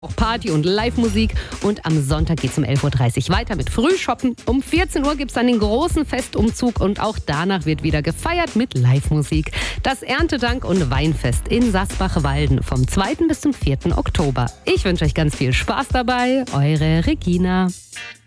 Auch Party und Live-Musik und am Sonntag geht es um 11.30 Uhr weiter mit Frühshoppen. Um 14 Uhr gibt es dann den großen Festumzug und auch danach wird wieder gefeiert mit Live-Musik. Das Erntedank- und Weinfest in Sasbach-Walden vom 2. bis zum 4. Oktober. Ich wünsche euch ganz viel Spaß dabei. Eure Regina.